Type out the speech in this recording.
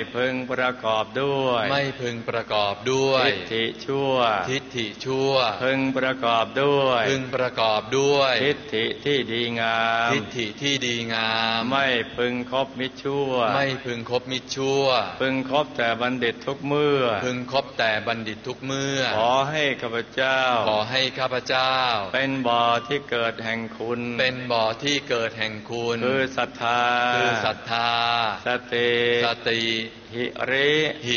พึงประกอบด้วยไม่พึงประกอบด้วยทิฏฐิชั่วทิฏฐิชั่วพึงประกอบด้วยพึงประกอบด้วยทิฏฐิที่ดีงามทิฏฐิที่ดีงามไม่พึงคบมิตรชั่วไม่พึงคบมิตรชั่วพึงคบแต่บัณฑิตทุกเมื่อพึงคบแต่บัณฑิตทุกเมื่อขอให้ข้าพเจ้าขอให้ข้าพเจ้าเป็นบ่อที่เกิดแห่งคุณเป็นบ่อที่เกิดแห่งคุณคือศรัทธาคือศรัทธาสติสติหิริ